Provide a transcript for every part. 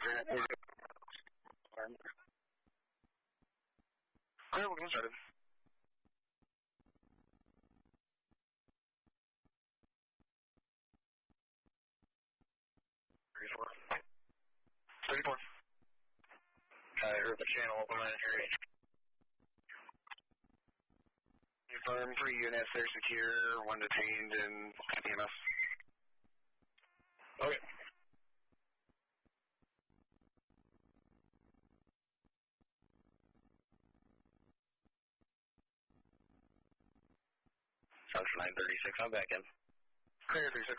Clear, we'll get started. I heard the channel open line here. Confirm 3 units, they're secure, 1 detained, and EMS. Okay. Central 936, I'm back in. Clear 36.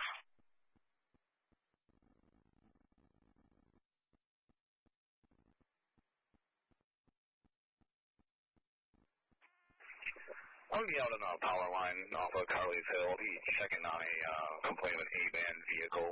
I'll be out on a power line off of Carly's Hill. He's checking on a complaint of an A-band vehicle.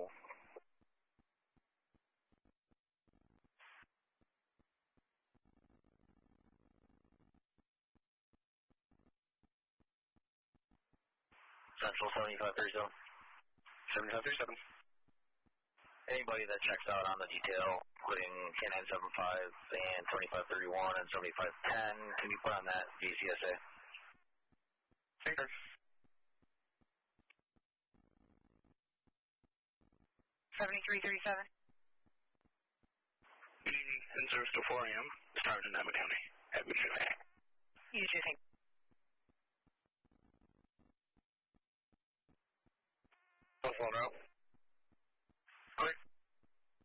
Central 7537. 7537. Anybody that checks out on the detail, including K975 and 7531 and 7510, can be put on that VCSA? Thanks. 7337. Easy, in service to 4 a.m. Start in Napa County. Happy Tuesday. You too, thanks. Phone route.